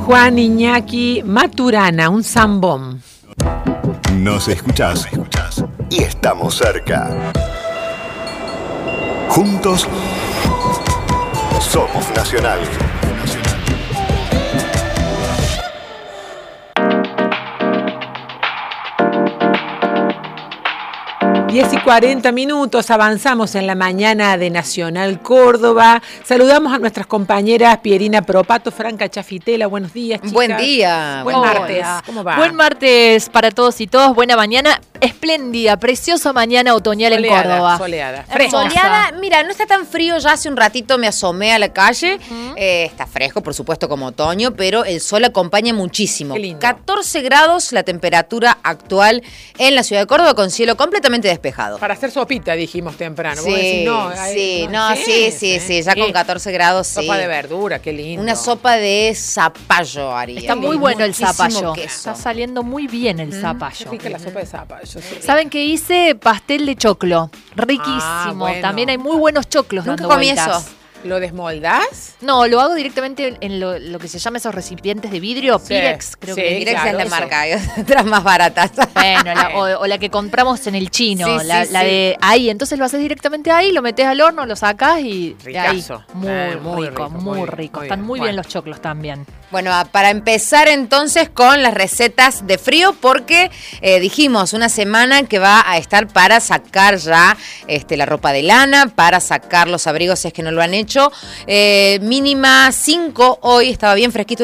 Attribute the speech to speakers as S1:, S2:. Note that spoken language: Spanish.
S1: Juan Iñaki Maturana, un zambón.
S2: Nos escuchás y estamos cerca. Juntos somos Nacional.
S1: 10:40, avanzamos en la mañana de Nacional Córdoba. Saludamos a nuestras compañeras Pierina Propato, Franca Chafitela. Buenos días, chicas.
S3: Buen día.
S1: Buen martes. ¿Cómo va?
S4: Buen martes para todos y todas. Buena mañana. Espléndida, preciosa mañana otoñal
S1: soleada,
S4: en Córdoba.
S1: Soleada.
S3: Soleada, mira, no está tan frío, ya hace un ratito me asomé a la calle, está fresco, por supuesto, como otoño, pero el sol acompaña muchísimo.
S1: Qué lindo.
S3: 14 grados la temperatura actual en la ciudad de Córdoba, con cielo completamente despejado.
S1: Para hacer sopita, dijimos temprano. Vos
S3: Sí,
S1: decís,
S3: sí, ya con 14 grados, sí.
S1: Sopa de verdura, qué lindo.
S3: Una sopa de zapallo haría.
S4: Está muy bueno el
S3: Muchísimo
S4: zapallo.
S3: queso.
S4: Está saliendo muy bien el zapallo.
S1: Qué rica la sopa de zapallo. Sí.
S4: ¿Saben qué hice? Pastel de choclo. Riquísimo.
S1: Bueno.
S4: También hay muy buenos choclos
S3: Nunca
S4: dando
S3: comí
S4: vueltas.
S3: eso.
S1: ¿Lo desmoldás?
S4: No, lo hago directamente en lo que se llama esos recipientes de vidrio,
S1: Sí,
S4: Pirex, creo
S1: sí,
S4: que
S3: Pirex
S1: claro,
S3: es la
S1: eso.
S3: marca, hay otras más baratas.
S4: Bueno, o la que compramos en el chino,
S3: Sí,
S4: la
S3: sí.
S4: de ahí. Entonces lo haces directamente ahí, lo metes al horno, lo sacás y de ahí.
S1: Ricazo.
S4: Muy,
S1: Muy
S4: rico,
S1: rico,
S4: muy
S1: muy
S4: rico.
S1: bien,
S4: Están
S1: muy
S4: muy
S1: bien.
S4: bien los choclos también.
S3: Bueno, para empezar entonces con las recetas de frío, porque dijimos una semana que va a estar para sacar ya la ropa de lana, para sacar los abrigos si es que no lo han hecho. Mínima 5 hoy, estaba bien fresquito